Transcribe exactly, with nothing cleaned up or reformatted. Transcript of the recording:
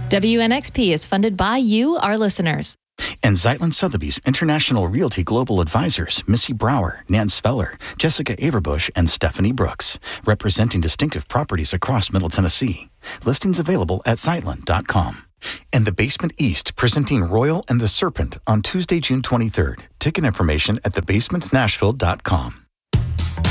W N X P is funded by you, our listeners. And Zeitlin Sotheby's International Realty Global Advisors, Missy Brower, Nan Speller, Jessica Averbush, and Stephanie Brooks, representing distinctive properties across Middle Tennessee. Listings available at zeitlin dot com. And the Basement East, presenting Royal and the Serpent on Tuesday, June twenty-third. Ticket information at the basement nashville dot com.